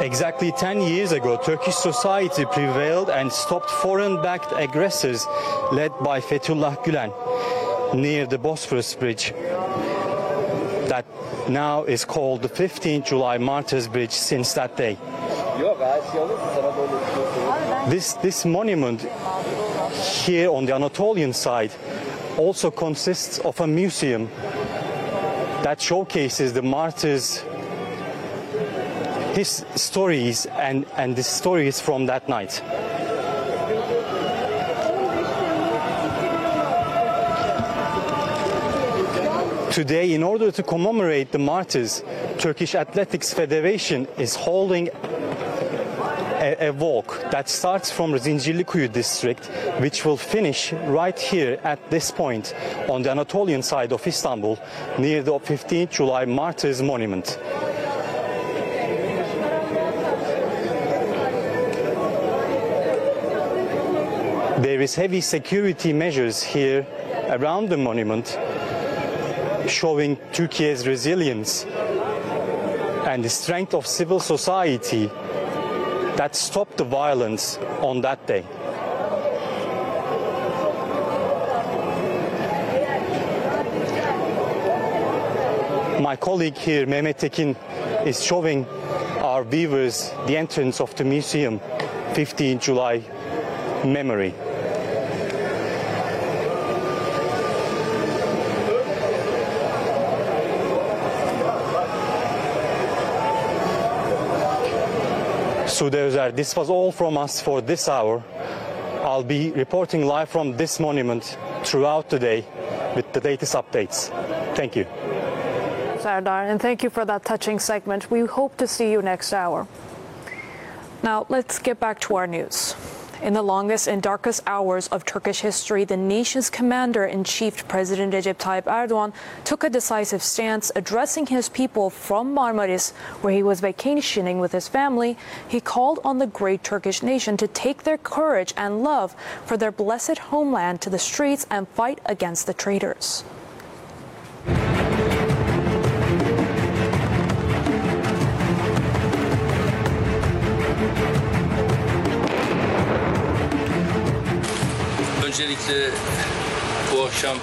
Exactly 10 years ago, Turkish society prevailed and stopped foreign-backed aggressors led by Fethullah Gülen near the Bosphorus Bridge that now is called the 15th July Martyrs Bridge since that day. This monument here on the Anatolian side also consists of a museum that showcases the martyrs' his stories and the stories from that night. Today, in order to commemorate the martyrs, Turkish Athletics Federation is holding a walk that starts from Zincirlikuyu district, which will finish right here at this point on the Anatolian side of Istanbul, near the 15th July Martyrs Monument. There is heavy security measures here around the monument, showing Turkey's resilience and the strength of civil society that stopped the violence on that day. My colleague here, Mehmet Tekin, is showing our viewers the entrance of the museum, 15th July Memory. Sude Özer, this was all from us for this hour. I'll be reporting live from this monument throughout the day with the latest updates. Thank you. Serdar, and thank you for that touching segment. We hope to see you next hour. Now, let's get back to our news. In the longest and darkest hours of Turkish history, the nation's commander-in-chief, President Recep Tayyip Erdogan, took a decisive stance addressing his people from Marmaris, where he was vacationing with his family. He called on the great Turkish nation to take their courage and love for their blessed homeland to the streets and fight against the traitors. Öncelikle bu akşam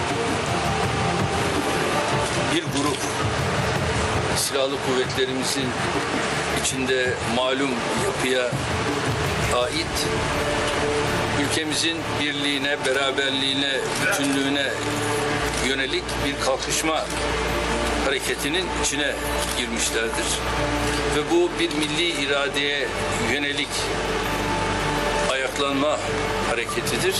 bir grup silahlı kuvvetlerimizin içinde malum yapıya ait ülkemizin birliğine, beraberliğine, bütünlüğüne yönelik bir kalkışma hareketinin içine girmişlerdir. Ve bu bir milli iradeye yönelik ayaklanma hareketidir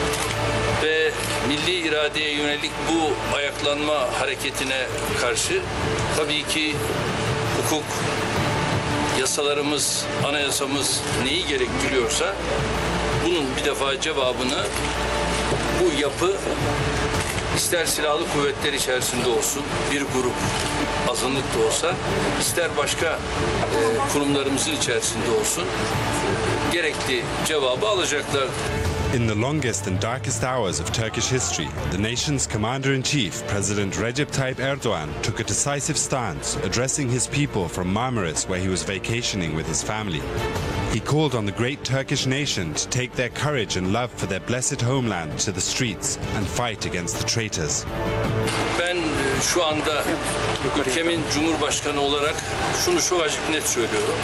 ve milli iradeye yönelik bu ayaklanma hareketine karşı tabii ki hukuk, yasalarımız, anayasamız neyi gerektiriyorsa bunun bir defa cevabını bu yapı ister silahlı kuvvetler içerisinde olsun, bir grup azınlık da olsa, ister başka kurumlarımızın içerisinde olsun, gerekli cevabı alacaklar. In the longest and darkest hours of Turkish history, the nation's commander-in-chief, President Recep Tayyip Erdogan, took a decisive stance, addressing his people from Marmaris, where he was vacationing with his family. He called on the great Turkish nation to take their courage and love for their blessed homeland to the streets and fight against the traitors. Ben şu anda ülkemin Cumhurbaşkanı olarak şunu çok açık net söylüyorum.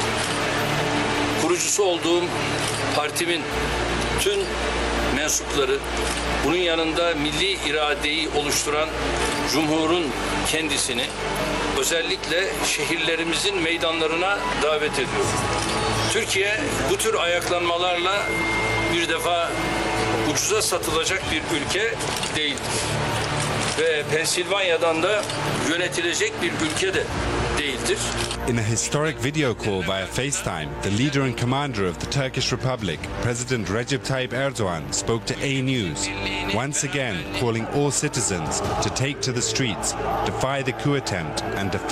Kurucusu olduğum partimin tüm mensupları, bunun yanında milli iradeyi oluşturan Cumhur'un kendisini özellikle şehirlerimizin meydanlarına davet ediyor. Türkiye bu tür ayaklanmalarla bir defa ucuza satılacak bir ülke değildir. Ve Pensilvanya'dan da yönetilecek bir ülke de değildir. In a historic video call via FaceTime, the leader and commander of the Turkish Republic, President Recep Tayyip Erdogan, spoke to A News, once again calling all citizens to take to the streets, defy the coup attempt and defend